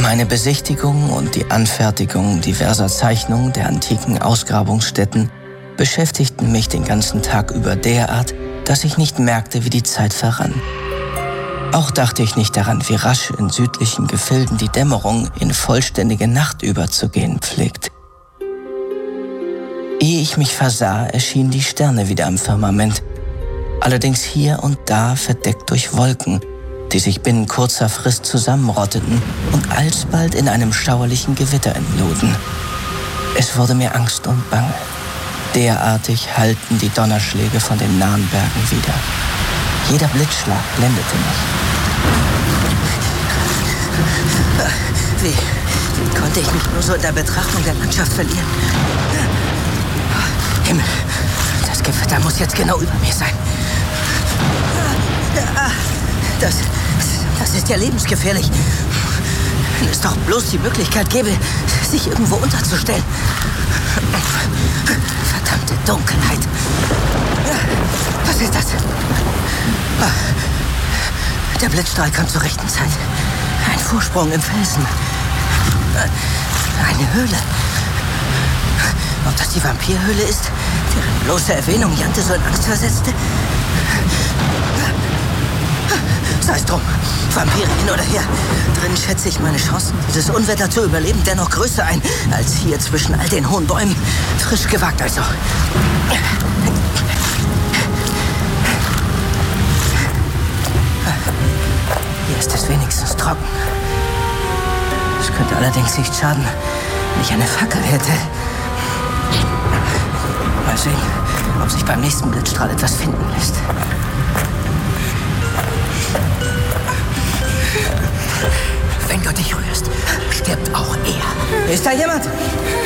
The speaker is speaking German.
Meine Besichtigung und die Anfertigung diverser Zeichnungen der antiken Ausgrabungsstätten beschäftigten mich den ganzen Tag über derart, dass ich nicht merkte, wie die Zeit verrann. Auch dachte ich nicht daran, wie rasch in südlichen Gefilden die Dämmerung in vollständige Nacht überzugehen pflegt. Ehe ich mich versah, erschienen die Sterne wieder am Firmament, allerdings hier und da verdeckt durch Wolken, die sich binnen kurzer Frist zusammenrotteten und alsbald in einem schauerlichen Gewitter entluden. Es wurde mir Angst und Bange. Derartig hallten die Donnerschläge von den nahen Bergen wieder. Jeder Blitzschlag blendete mich. Wie konnte ich mich nur so in der Betrachtung der Landschaft verlieren? Himmel, das Gewitter muss jetzt genau über mir sein. Das ist ja lebensgefährlich. Wenn es doch bloß die Möglichkeit gäbe, sich irgendwo unterzustellen. Verdammte Dunkelheit. Was ist das? Der Blitzstrahl kam zur rechten Zeit. Ein Vorsprung im Felsen. Eine Höhle. Ob das die Vampirhöhle ist, deren bloße Erwähnung Jante so in Angst versetzte? Sei es drum. Vampire hin oder her. Drin schätze ich meine Chancen, dieses Unwetter zu überleben, dennoch größer ein, als hier zwischen all den hohen Bäumen. Frisch gewagt also. Hier ist es wenigstens trocken. Es könnte allerdings nicht schaden, wenn ich eine Fackel hätte. Mal sehen, ob sich beim nächsten Blitzstrahl etwas finden lässt. Wenn du dich rührst, stirbt auch er. Ist da jemand?